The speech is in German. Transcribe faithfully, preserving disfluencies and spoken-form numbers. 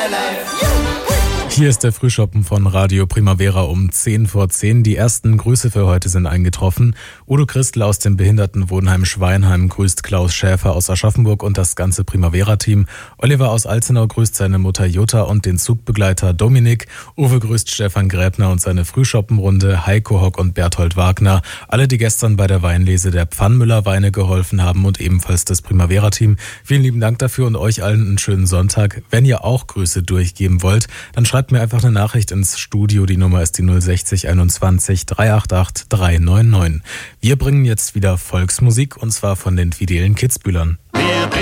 Hier ist der Frühschoppen von Radio Primavera um zehn vor zehn. Die ersten Grüße für heute sind eingetroffen. Udo Christel aus dem Behindertenwohnheim Schweinheim grüßt Klaus Schäfer aus Aschaffenburg und das ganze Primavera-Team. Oliver aus Alzenau grüßt seine Mutter Jutta und den Zugbegleiter Dominik. Uwe grüßt Stefan Gräbner und seine Frühschoppenrunde, Heiko Hock und Berthold Wagner. Alle, die gestern bei der Weinlese der Pfannmüller Weine geholfen haben und ebenfalls das Primavera-Team. Vielen lieben Dank dafür und euch allen einen schönen Sonntag. Wenn ihr auch Grüße durchgeben wollt, dann schreibt mir einfach eine Nachricht ins Studio. Die Nummer ist die null sechzig einundzwanzig dreihundertachtundachtzig dreihundertneunundneunzig. Wir bringen jetzt wieder Volksmusik und zwar von den fidelen Kitzbühlern.